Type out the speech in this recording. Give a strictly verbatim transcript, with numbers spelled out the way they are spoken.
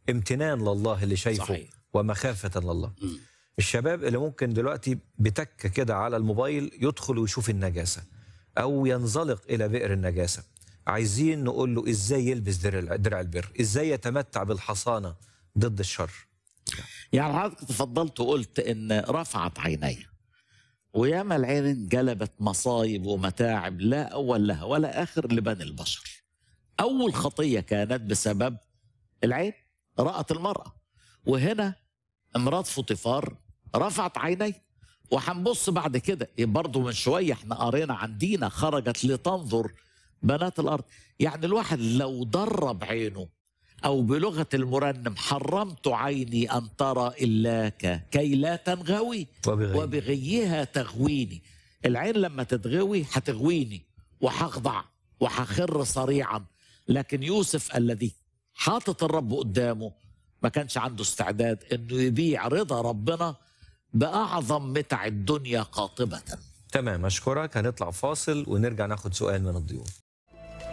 امتنان لله اللي شايفه صحيح. ومخافة لله. م. الشباب اللي ممكن دلوقتي بتكة كده على الموبايل يدخل ويشوف النجاسة أو ينزلق إلى بئر النجاسة، عايزين نقول له إزاي يلبس درع درع البر، إزاي يتمتع بالحصانة ضد الشر. يعني حضرتك تفضلت وقلت ان رفعت عيني، وياما العين انجلبت مصايب ومتاعب لا اول لها ولا اخر لبني البشر. اول خطيه كانت بسبب العين، رأت المرأة، وهنا امرات فوطيفار رفعت عيني. وهنبص بعد كده برضه من شويه احنا قرينا عن دينا خرجت لتنظر بنات الارض. يعني الواحد لو درب عينه، او بلغه المرنم حرمت عيني ان ترى الاك كي لا تنغوي وبغي. وبغيها تغويني. العين لما تتغوي هتغويني وهخضع وهخر صريعا. لكن يوسف الذي حاطط الرب قدامه ما كانش عنده استعداد انه يبيع رضا ربنا باعظم متع الدنيا قاطبه. تمام، أشكرك. هنطلع فاصل ونرجع ناخد سؤال من الضيوف.